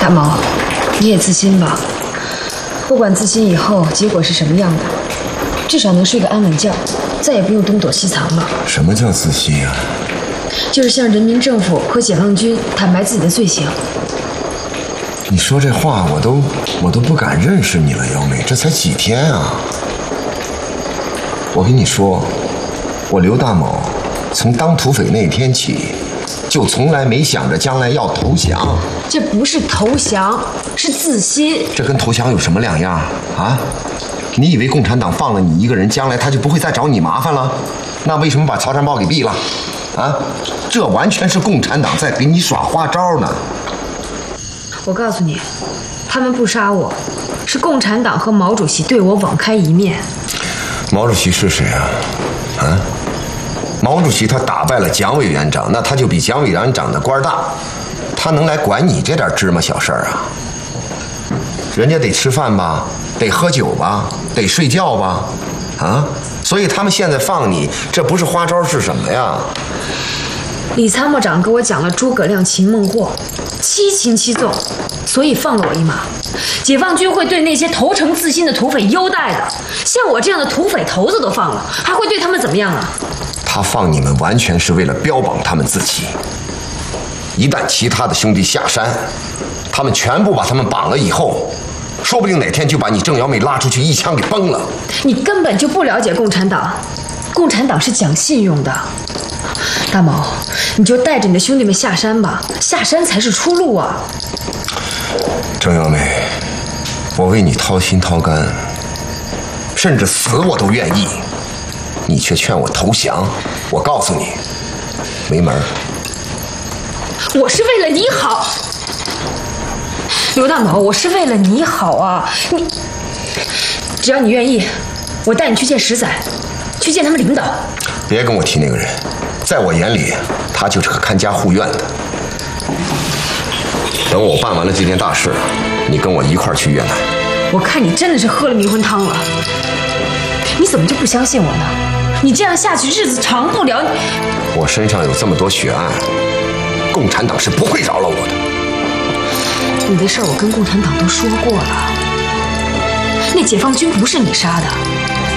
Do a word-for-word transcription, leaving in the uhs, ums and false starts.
大毛，你也自新吧。不管自新以后结果是什么样的，至少能睡个安稳觉，再也不用东躲西藏了。 什么叫自新啊？ 就是向人民政府和解放军坦白自己的罪行。 你说这话，我都我都不敢认识你了，幺妹，这才几天啊！我跟你说，我刘大某从当土匪那天起，就从来没想着将来要投降。 这不是投降，是自新。 这跟投降有什么两样啊？你以为共产党放了你一个人，将来他就不会再找你麻烦了？那为什么把曹山堡给毙了？啊，这完全是共产党在给你耍花招呢。 我告诉你，他们不杀我，是共产党和毛主席对我网开一面。 毛主席是谁啊？啊？毛主席他打败了蒋委员长，那他就比蒋委员长的官大，他能来管你这点芝麻小事儿啊？人家得吃饭吧，得喝酒吧，得睡觉吧，啊？所以他们现在放你，这不是花招是什么呀？ 李参谋长给我讲了诸葛亮、秦孟获，七擒七纵，所以放了我一马。解放军会对那些投诚自新的土匪优待的，像我这样的土匪头子都放了，还会对他们怎么样啊？ 他放你们完全是为了标榜他们自己。一旦其他的兄弟下山，他们全部把他们绑了以后，说不定哪天就把你郑瑶妹拉出去一枪给崩了。 你根本就不了解共产党，共产党是讲信用的。大毛，你就带着你的兄弟们下山吧，下山才是出路啊！ 郑瑶妹，我为你掏心掏肝，甚至死我都愿意，你却劝我投降，我告诉你，没门儿。 我是为了你好，刘大毛，我是为了你好啊！你，只要你愿意，我带你去见十载，去见他们领导。 别跟我提那个人，在我眼里，他就是个看家护院的。等我办完了这件大事，你跟我一块儿去越南。 我看你真的是喝了迷魂汤了，你怎么就不相信我呢？你这样下去日子长不了。 我身上有这么多血案，共产党是不会饶了我的。 你的事儿我跟共产党都说过了，那解放军不是你杀的，